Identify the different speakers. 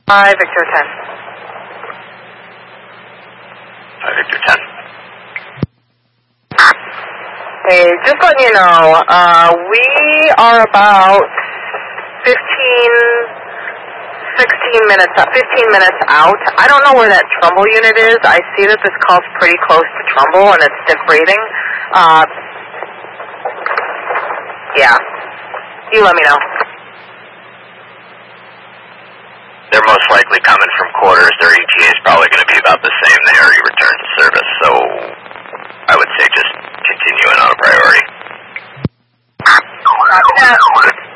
Speaker 1: Victor 10.
Speaker 2: 5 Victor 10.
Speaker 1: Hey, just letting you know, we are about 15 minutes out. I don't know where that Trumbull unit is. I see that this call's pretty close to Trumbull and it's stiff breathing. Yeah. You let me know.
Speaker 2: They're most likely coming from quarters. Their ETA is probably going to be about the same. They already returned to service, so I would say just continuing on a priority.
Speaker 1: Copy that.